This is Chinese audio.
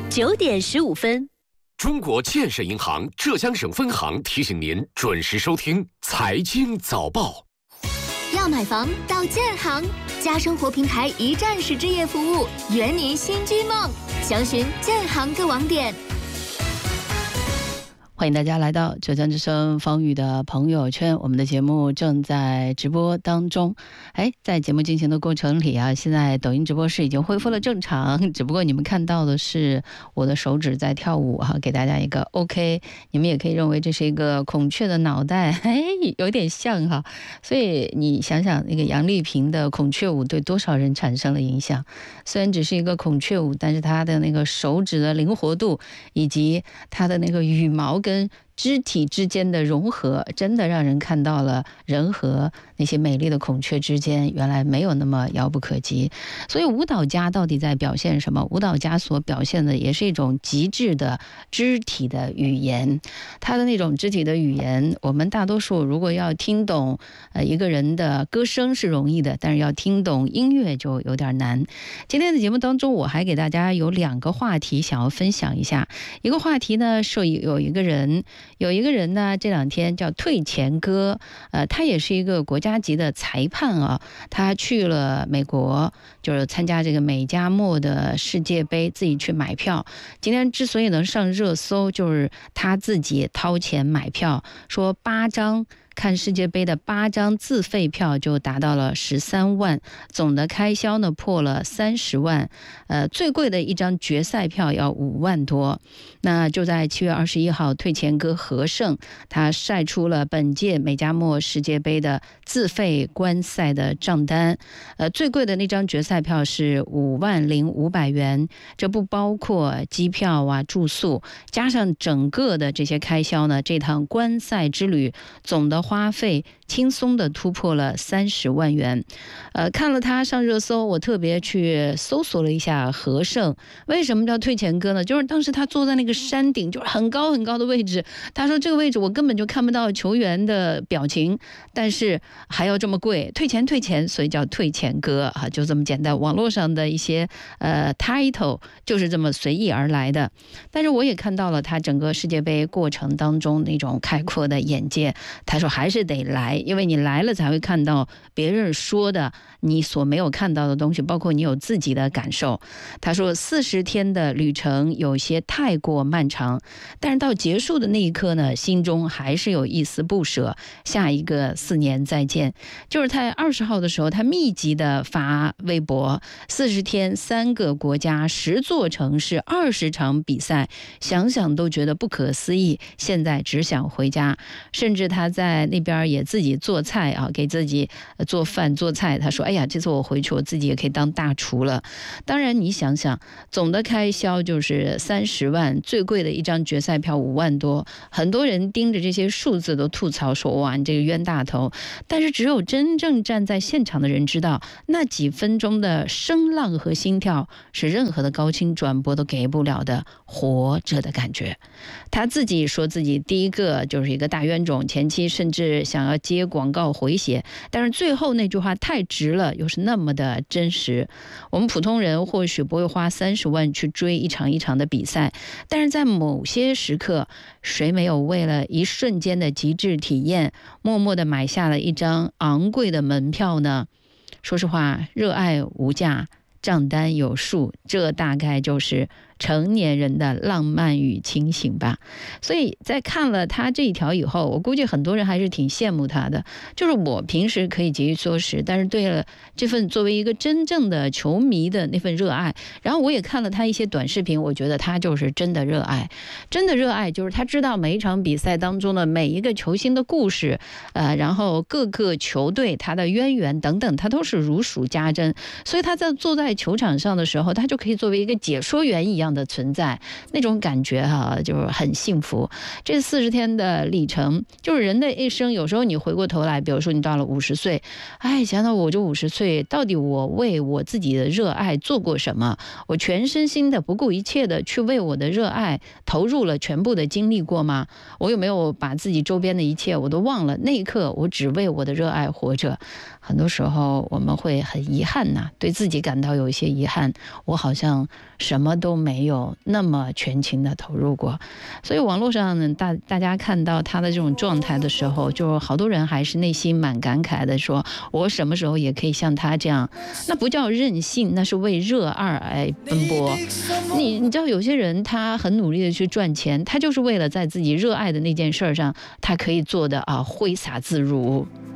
9点15分。 中国建设银行浙江省分行提醒您准时收听财经早报。 要买房到建行，家生活平台一站式置业服务，圆您新居梦。详询建行各网点。 欢迎大家来到浙江之声方宇的朋友圈，我们的节目正在直播当中。在节目进行的过程里啊，现在抖音直播室已经恢复了正常，只不过你们看到的是我的手指在跳舞哈，给大家一个 OK， 你们也可以认为这是一个孔雀的脑袋，有点像哈。所以你想想那个杨丽萍的孔雀舞对多少人产生了影响？虽然只是一个孔雀舞，但是她的那个手指的灵活度以及她的那个羽毛跟肢体之间的融合，真的让人看到了人和那些美丽的孔雀之间原来没有那么遥不可及。所以舞蹈家到底在表现什么？舞蹈家所表现的也是一种极致的肢体的语言。他的那种肢体的语言，我们大多数如果要听懂一个人的歌声是容易的，但是要听懂音乐就有点难。今天的节目当中，我还给大家有2个话题想要分享一下。一个话题呢是有一个人呢，这2天叫退钱哥，他也是一个国家级的裁判啊，他去了美国，就是参加这个美加墨的世界杯，自己去买票。今天之所以能上热搜，就是他自己掏钱买票，说8张。看世界杯的8张自费票就达到了13万，总的开销呢破了30万，最贵的一张决赛票要5万多。那就在7月21号，退钱哥何晟他晒出了本届美加墨世界杯的自费观赛的账单，最贵的那张决赛票是5万0500元，这不包括机票啊、住宿，加上整个的这些开销呢，这趟观赛之旅总的花费轻松的突破了30万元。看了他上热搜，我特别去搜索了一下何晟。为什么叫退钱哥呢？就是当时他坐在那个山顶，就是很高很高的位置，他说这个位置我根本就看不到球员的表情，但是还要这么贵，退钱，所以叫退钱哥啊，就这么简单。网络上的一些title 就是这么随意而来的。但是我也看到了他整个世界杯过程当中那种开阔的眼界。他说还是得来，因为你来了才会看到别人说的你所没有看到的东西，包括你有自己的感受。他说40天的旅程有些太过漫长，但是到结束的那一刻呢，心中还是有一丝不舍，下一个4年再见。就是在20号的时候，他密集的发微博，40天3个国家10座城市20场比赛，想想都觉得不可思议，现在只想回家。甚至他在那边也自己做菜啊，给自己做饭做菜。他说哎呀，这次我回去我自己也可以当大厨了。当然你想想，总的开销就是30万，最贵的一张决赛票5万多，很多人盯着这些数字都吐槽说哇，你这个冤大头。但是只有真正站在现场的人知道，那几分钟的声浪和心跳是任何的高清转播都给不了的活着的感觉。他自己说自己第一个就是一个大冤种，前期甚至想要接广告回血，但是最后那句话太值了，又是那么的真实。我们普通人或许不会花30万去追一场一场的比赛，但是在某些时刻，谁没有为了一瞬间的极致体验，默默地买下了一张昂贵的门票呢？说实话，热爱无价，账单有数，这大概就是成年人的浪漫与清醒吧。所以在看了他这一条以后，我估计很多人还是挺羡慕他的。就是我平时可以节衣缩食，但是对了这份作为一个真正的球迷的那份热爱，然后我也看了他一些短视频，我觉得他就是真的热爱。真的热爱就是他知道每一场比赛当中的每一个球星的故事，然后各个球队他的渊源等等，他都是如数家珍。所以他在坐在球场上的时候，他就可以作为一个解说员一样的存在，那种感觉就是很幸福。这40天的里程，就是人的一生。有时候你回过头来，比如说你到了50岁，想到我这50岁，到底我为我自己的热爱做过什么？我全身心的不顾一切的去为我的热爱投入了全部的精力过吗？我有没有把自己周边的一切我都忘了？那一刻我只为我的热爱活着。很多时候我们会很遗憾对自己感到有一些遗憾，我好像什么都没没有那么全情的投入过。所以网络上呢，大家看到他的这种状态的时候，就好多人还是内心蛮感慨的，说我什么时候也可以像他这样，那不叫任性，那是为热爱而奔波。你知道有些人他很努力的去赚钱，他就是为了在自己热爱的那件事上，他可以做的挥洒自如。